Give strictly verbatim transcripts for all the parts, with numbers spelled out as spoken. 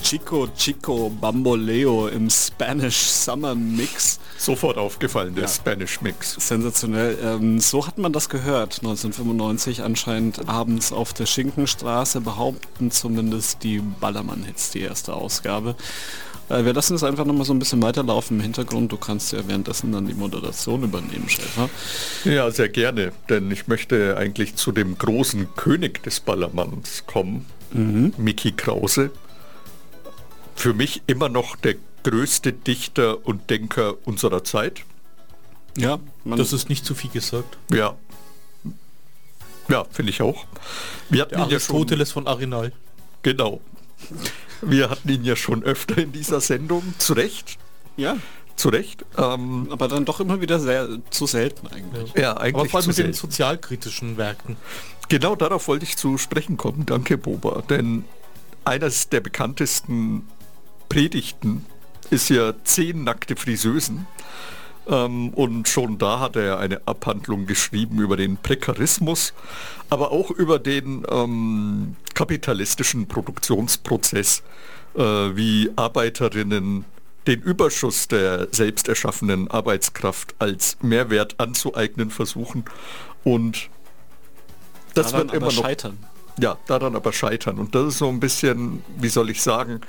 Chico Chico Bamboleo im Spanish Summer Mix. Sofort aufgefallen, der Ja. Spanish Mix. Sensationell. Ähm, so hat man das gehört, neunzehnhundertfünfundneunzig, anscheinend abends auf der Schinkenstraße, behaupten zumindest die Ballermann-Hits, die erste Ausgabe. Äh, wir lassen es einfach nochmal so ein bisschen weiterlaufen im Hintergrund. Du kannst ja währenddessen dann die Moderation übernehmen, Schäfer. Ja, sehr gerne, denn ich möchte eigentlich zu dem großen König des Ballermanns kommen, Mhm. Mickey Krause. Für mich immer noch der größte Dichter und Denker unserer Zeit. Ja, man, Das ist nicht zu viel gesagt. Ja. Ja, finde ich auch. Wir hatten Der ihn ja schon, Aristoteles von Arenal. genau. Wir hatten ihn ja schon öfter in dieser Sendung, zu Recht. ja, Zu Recht. Ähm, aber dann doch immer wieder sehr zu selten eigentlich. ja, eigentlich Aber vor allem zu mit den selten. sozialkritischen Werken. Genau darauf wollte ich zu sprechen kommen. Danke, Boba. Denn eines der bekanntesten Predigten ist ja zehn nackte Friseusen. Ähm, und schon da hat er eine Abhandlung geschrieben über den Prekarismus, aber auch über den ähm, kapitalistischen Produktionsprozess, äh, wie Arbeiterinnen den Überschuss der selbst erschaffenen Arbeitskraft als Mehrwert anzueignen versuchen. Und das Daran wird immer aber noch scheitern. ja, daran aber scheitern. Und das ist so ein bisschen, wie soll ich sagen,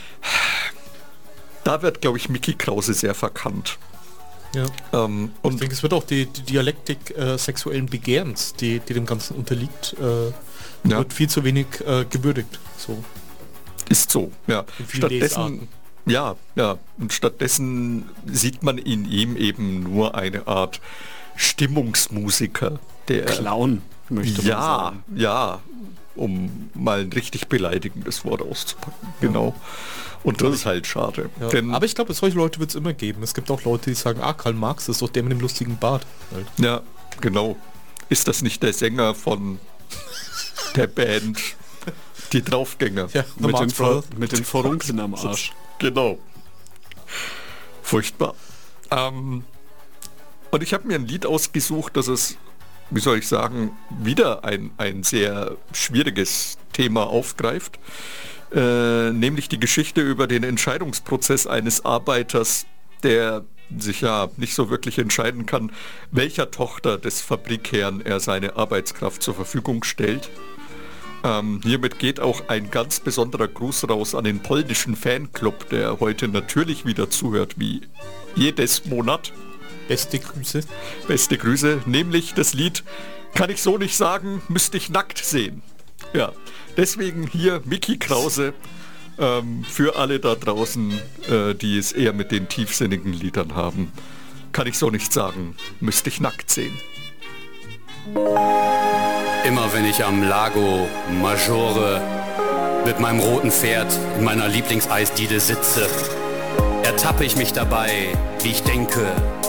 da wird, glaube ich, Mickey Krause sehr verkannt. Ja. Ähm, Ich und denke, es wird auch die, die Dialektik äh, sexuellen Begehrens, die, die dem Ganzen unterliegt, äh, Ja. wird viel zu wenig äh, gewürdigt. So. ist so, ja. In vielen Lesarten. Ja, ja. Und stattdessen sieht man in ihm eben nur eine Art Stimmungsmusiker, der Clown, möchte man ja, sagen. ja, um mal ein richtig beleidigendes Wort auszupacken. Genau. Und das ist halt schade. Ja. Denn, Aber ich glaube, solche Leute wird es immer geben. Es gibt auch Leute, die sagen, ah, Karl Marx ist doch der mit dem lustigen Bart. Halt. ja, genau. Ist das nicht der Sänger von der Band Die Draufgänger? Ja, The Mit den, Marx Vor Brothers. mit den Vorunkeln am Arsch. Genau. Furchtbar. Ähm, und ich habe mir ein Lied ausgesucht, das ist, wie soll ich sagen, wieder ein, ein sehr schwieriges Thema aufgreift. Äh, nämlich die Geschichte über den Entscheidungsprozess eines Arbeiters, der sich ja nicht so wirklich entscheiden kann, welcher Tochter des Fabrikherrn er seine Arbeitskraft zur Verfügung stellt. Ähm, hiermit geht auch ein ganz besonderer Gruß raus an den polnischen Fanclub, der heute natürlich wieder zuhört, wie jedes Monat. Beste Grüße. Beste Grüße, nämlich das Lied Kann ich so nicht sagen, müsste ich nackt sehen. Ja, deswegen hier Mickey Krause ähm, für alle da draußen, äh, die es eher mit den tiefsinnigen Liedern haben. Kann ich so nicht sagen, müsste ich nackt sehen. Immer wenn ich am Lago Maggiore mit meinem roten Pferd in meiner Lieblingseisdiele sitze, ertappe ich mich dabei, wie ich denke,